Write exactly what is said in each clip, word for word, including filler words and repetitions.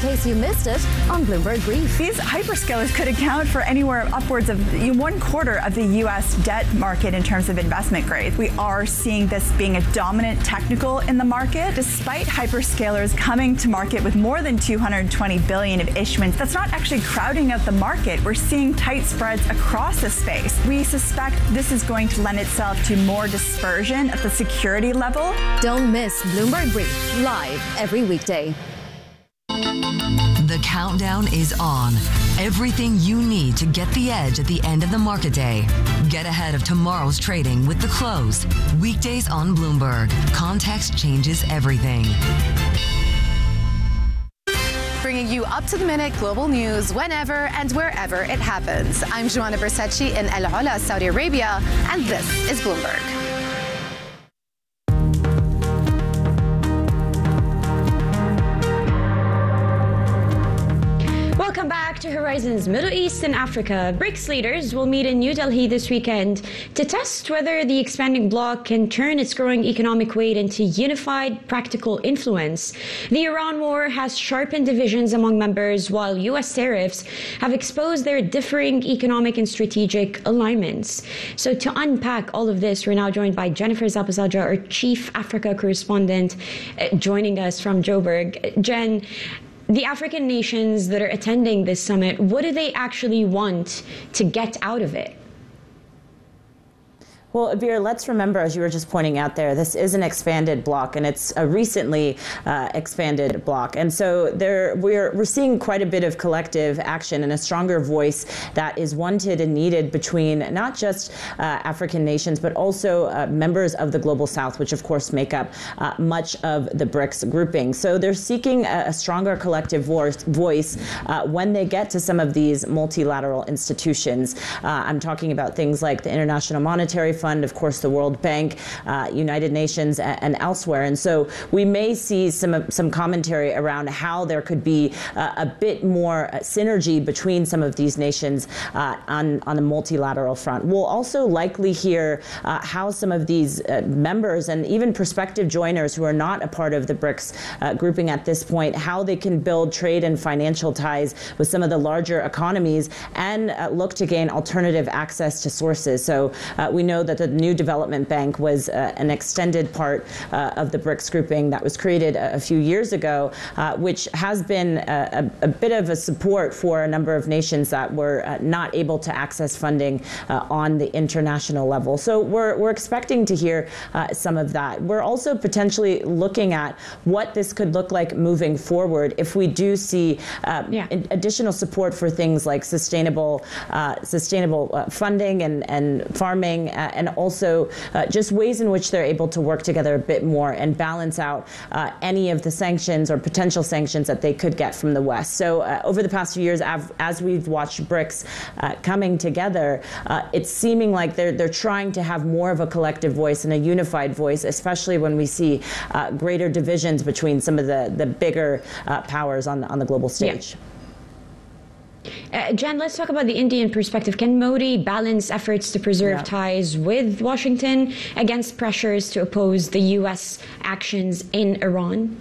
case you missed it on Bloomberg Brief. These hyperscalers could account for anywhere upwards of one quarter of the U S debt market in terms of investment grade. We are seeing this being a dominant technical in the market, despite hyperscalers coming to market with more than two hundred twenty billion dollars of issuance. That's not actually crowding out the market. We're seeing tight spreads across the space. We suspect this is going to lend itself to more dispersion at the security level. Don't miss Bloomberg Brief, live every weekday. The countdown is on. Everything you need to get the edge at the end of the market day. Get ahead of tomorrow's trading with The Close. Weekdays on Bloomberg. Context changes everything. Bringing you up-to-the-minute global news whenever and wherever it happens. I'm Joanna Bersecci in El Ola, Saudi Arabia, and this is Bloomberg. Welcome back to Horizons Middle East and Africa. BRICS leaders will meet in New Delhi this weekend to test whether the expanding bloc can turn its growing economic weight into unified, practical influence. The Iran war has sharpened divisions among members, while U S tariffs have exposed their differing economic and strategic alignments. So to unpack all of this, we're now joined by Jennifer Zapasadra, our Chief Africa Correspondent, uh, joining us from Joburg. Jen, the African nations that are attending this summit, what do they actually want to get out of it? Well, Abir, let's remember, as you were just pointing out there, this is an expanded bloc, and it's a recently uh, expanded bloc. And so there, we're, we're seeing quite a bit of collective action and a stronger voice that is wanted and needed between not just uh, African nations, but also uh, members of the Global South, which of course make up uh, much of the BRICS grouping. So they're seeking a, a stronger collective voice, voice uh, when they get to some of these multilateral institutions. Uh, I'm talking about things like the International Monetary Fund, of course, the World Bank, uh, United Nations, and, and elsewhere. And so we may see some some commentary around how there could be uh, a bit more synergy between some of these nations uh, on, on the multilateral front. We'll also likely hear uh, how some of these uh, members and even prospective joiners who are not a part of the BRICS uh, grouping at this point, how they can build trade and financial ties with some of the larger economies and uh, look to gain alternative access to sources. So uh, we know that the New Development Bank was uh, an extended part uh, of the BRICS grouping that was created a, a few years ago, uh, which has been a, a, a bit of a support for a number of nations that were uh, not able to access funding uh, on the international level. So we're, we're expecting to hear uh, some of that. We're also potentially looking at what this could look like moving forward if we do see uh, yeah. additional support for things like sustainable, uh, sustainable uh, funding and, and farming, uh, and also Also, uh, just ways in which they're able to work together a bit more and balance out uh, any of the sanctions or potential sanctions that they could get from the West. So uh, over the past few years, as we've watched BRICS uh, coming together, uh, it's seeming like they're, they're trying to have more of a collective voice and a unified voice, especially when we see uh, greater divisions between some of the, the bigger uh, powers on the, on the global stage. Yeah. Uh, Jen, let's talk about the Indian perspective. Can Modi balance efforts to preserve yeah. ties with Washington against pressures to oppose the U S actions in Iran?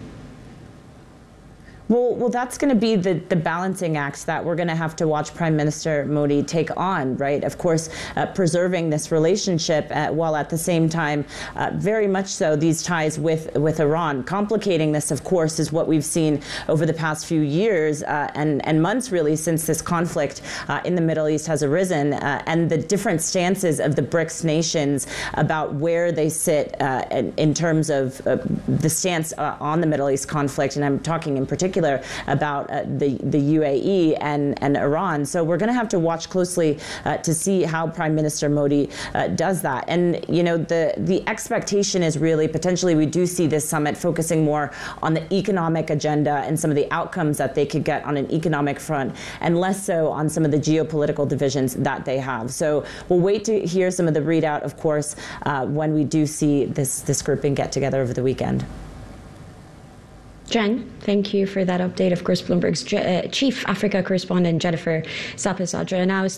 Well, well, that's going to be the, the balancing act that we're going to have to watch Prime Minister Modi take on, right? Of course, uh, preserving this relationship uh, while at the same time, uh, very much so, these ties with, with Iran. Complicating this, of course, is what we've seen over the past few years uh, and, and months, really, since this conflict uh, in the Middle East has arisen, uh, and the different stances of the BRICS nations about where they sit uh, in, in terms of uh, the stance uh, on the Middle East conflict. And I'm talking in particular about uh, the, the U A E and, and Iran. So we're going to have to watch closely uh, to see how Prime Minister Modi uh, does that. And, you know, the, the expectation is really potentially we do see this summit focusing more on the economic agenda and some of the outcomes that they could get on an economic front, and less so on some of the geopolitical divisions that they have. So we'll wait to hear some of the readout, of course, uh, when we do see this, this grouping get together over the weekend. Jen, thank you for that update. Of course, Bloomberg's uh, Chief Africa Correspondent Jennifer Zapasadra. Now